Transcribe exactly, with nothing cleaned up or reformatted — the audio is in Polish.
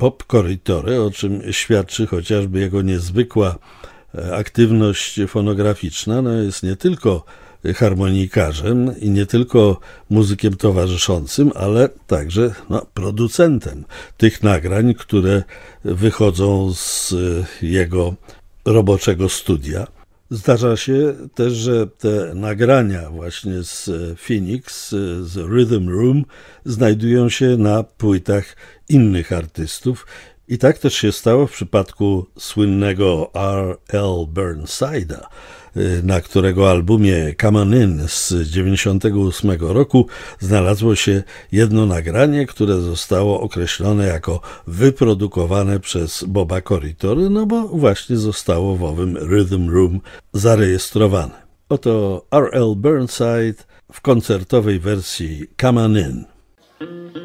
Bob Corritore, o czym świadczy chociażby jego niezwykła aktywność fonograficzna. No, jest nie tylko harmonikarzem i nie tylko muzykiem towarzyszącym, ale także no, producentem tych nagrań, które wychodzą z jego roboczego studia. Zdarza się też, że te nagrania właśnie z Phoenix, z Rhythm Room znajdują się na płytach innych artystów. I tak też się stało w przypadku słynnego R L Burnside'a, na którego albumie Come On In z dziewięćdziesiątego ósmego roku znalazło się jedno nagranie, które zostało określone jako wyprodukowane przez Boba Corritore, no bo właśnie zostało w owym Rhythm Room zarejestrowane. Oto R L Burnside w koncertowej wersji Come On In.